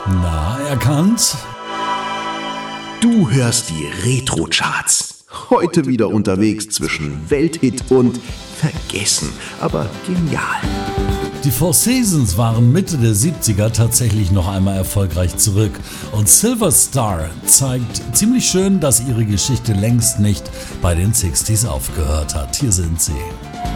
Na, erkannt? Du hörst die Retro-Charts. Heute wieder unterwegs zwischen Welthit und vergessen, aber genial. Die Four Seasons waren Mitte der 70er tatsächlich noch einmal erfolgreich zurück und Silver Star zeigt ziemlich schön, dass ihre Geschichte längst nicht bei den 60s aufgehört hat. Hier sind sie.